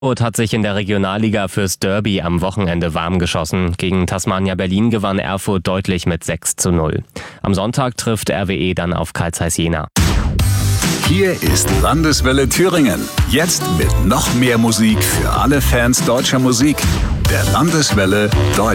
Erfurt hat sich in der Regionalliga fürs Derby am Wochenende warm geschossen. Gegen Tasmania Berlin gewann Erfurt deutlich mit 6:0. Am Sonntag trifft RWE dann auf Carl Zeiss Jena. Hier ist Landeswelle Thüringen. Jetzt mit noch mehr Musik für alle Fans deutscher Musik. Der Landeswelle Deutsch.